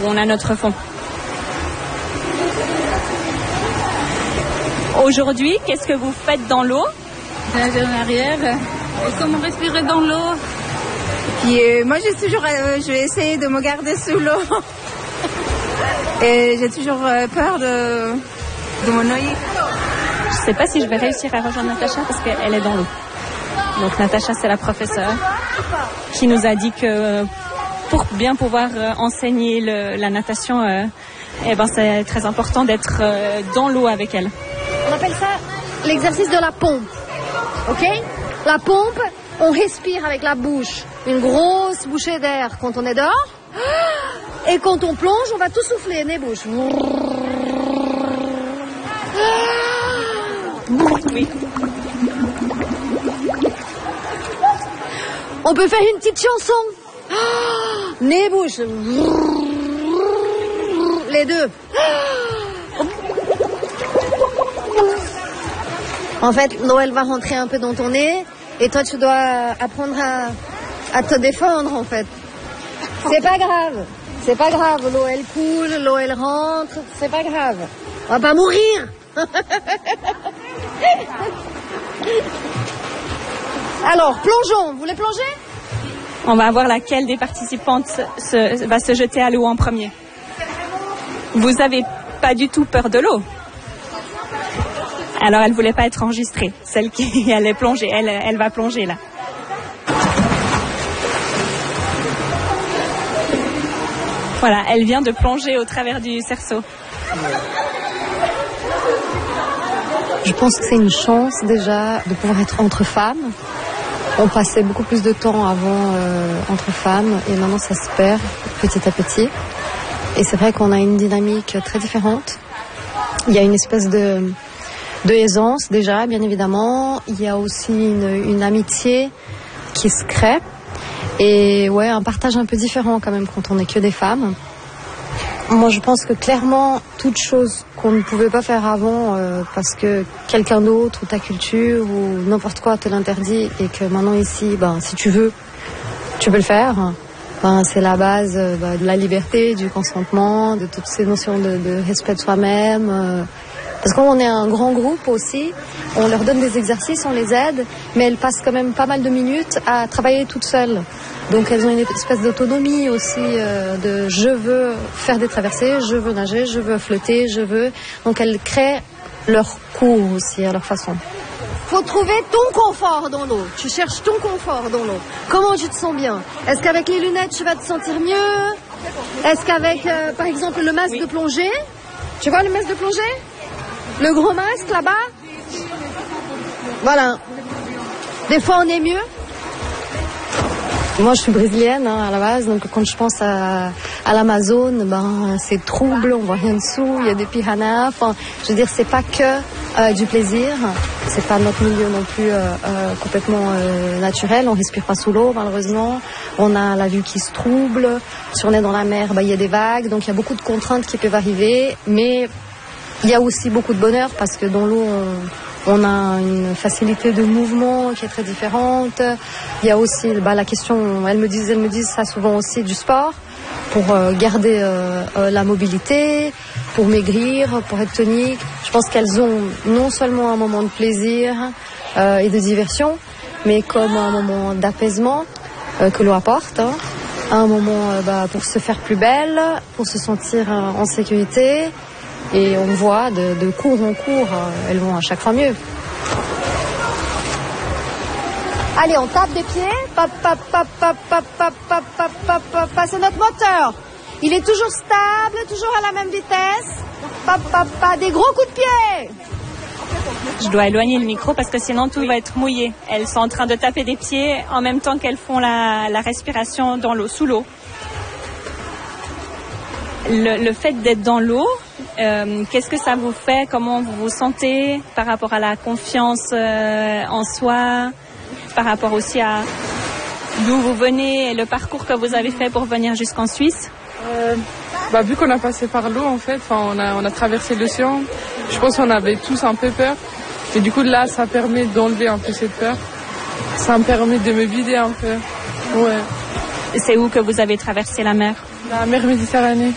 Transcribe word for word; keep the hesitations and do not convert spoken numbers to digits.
on a notre fond. Aujourd'hui, qu'est-ce que vous faites dans l'eau? Nager en arrière. Et comment respirer dans l'eau? Puis euh, moi, j'ai toujours, euh, je vais essayer de me garder sous l'eau. Et j'ai toujours euh, peur de, de me noyer. Je ne sais pas si je vais réussir à rejoindre Natacha parce qu'elle est dans l'eau. Donc Natacha, c'est la professeure qui nous a dit que pour bien pouvoir euh, enseigner le, la natation, euh, eh ben, c'est très important d'être euh, dans l'eau avec elle. On appelle ça l'exercice de la pompe. Ok? La pompe, on respire avec la bouche. Une grosse bouchée d'air quand on est dehors. Et quand on plonge, on va tout souffler, nez bouche. Oui. On peut faire une petite chanson. Nez bouche. Les deux. En fait, l'eau, elle va rentrer un peu dans ton nez et toi, tu dois apprendre à, à te défendre, en fait. C'est pas grave. C'est pas grave. L'eau, elle coule, l'eau, elle rentre. C'est pas grave. On va pas mourir. Alors, plongeons. Vous voulez plonger? On va voir laquelle des participantes se, va se jeter à l'eau en premier. Vous avez pas du tout peur de l'eau? Alors elle voulait pas être enregistrée. Celle qui allait plonger, elle, elle va plonger là. Voilà, elle vient de plonger au travers du cerceau. Je pense que c'est une chance déjà de pouvoir être entre femmes. On passait beaucoup plus de temps avant euh, entre femmes et maintenant ça se perd petit à petit. Et c'est vrai qu'on a une dynamique très différente. Il y a une espèce de, de aisance déjà, bien évidemment. Il y a aussi une, une amitié qui se crée. Et ouais, un partage un peu différent quand même quand on n'est que des femmes. Moi, je pense que clairement, toute chose qu'on ne pouvait pas faire avant euh, parce que quelqu'un d'autre ou ta culture ou n'importe quoi te l'interdit et que maintenant ici, ben, si tu veux, tu peux le faire. Ben, c'est la base euh, ben, de la liberté, du consentement, de toutes ces notions de, de respect de soi-même. Euh, parce qu'on est un grand groupe aussi, on leur donne des exercices, on les aide, mais elles passent quand même pas mal de minutes à travailler toutes seules. Donc elles ont une espèce d'autonomie aussi euh, de je veux faire des traversées, je veux nager, je veux flotter, je veux... Donc elles créent leur cours aussi à leur façon. Faut trouver ton confort dans l'eau. Tu cherches ton confort dans l'eau. Comment tu te sens bien? Est-ce qu'avec les lunettes, tu vas te sentir mieux? Est-ce qu'avec, euh, par exemple, le masque oui. de plongée? Tu vois le masque de plongée? Le gros masque là-bas? Voilà. Des fois, on est mieux. Moi, je suis brésilienne hein, à la base, donc quand je pense à, à l'Amazone, ben c'est trouble, on voit rien dessous, il y a des piranhas. Enfin, je veux dire, c'est pas que euh, du plaisir, c'est pas notre milieu non plus euh, euh, complètement euh, naturel. On respire pas sous l'eau, malheureusement. On a la vue qui se trouble. Si on est dans la mer, ben il y a des vagues, donc il y a beaucoup de contraintes qui peuvent arriver, mais il y a aussi beaucoup de bonheur parce que dans l'eau, on, on a une facilité de mouvement qui est très différente. Il y a aussi bah, la question, elles me disent, elles me disent ça souvent aussi du sport pour euh, garder euh, euh, la mobilité, pour maigrir, pour être tonique. Je pense qu'elles ont non seulement un moment de plaisir euh, et de diversion, mais comme un moment d'apaisement euh, que l'eau apporte. Hein. Un moment euh, bah, pour se faire plus belle, pour se sentir euh, en sécurité. Et on voit de, de cours en cours, elles vont à chaque fois mieux. Allez, on tape des pieds. Pap, pap, pap, pap, pap, pap, pap, pap, pap, pap, pap. C'est notre moteur. Il est toujours stable, toujours à la même vitesse. Pap, pap, pap, des gros coups de pied. Je dois éloigner le micro parce que sinon tout va être mouillé. Elles sont en train de taper des pieds en même temps qu'elles font la, la respiration dans l'eau, sous l'eau. Le, le fait d'être dans l'eau, euh, qu'est-ce que ça vous fait? Comment vous vous sentez par rapport à la confiance euh, en soi, par rapport aussi à d'où vous venez et le parcours que vous avez fait pour venir jusqu'en Suisse? euh, bah, Vu qu'on a passé par l'eau, en fait, on a, on a traversé l'océan, je pense qu'on avait tous un peu peur. Et du coup, là, ça permet d'enlever un peu cette peur. Ça me permet de me vider un peu. Ouais. C'est où que vous avez traversé la mer? La mer Méditerranée.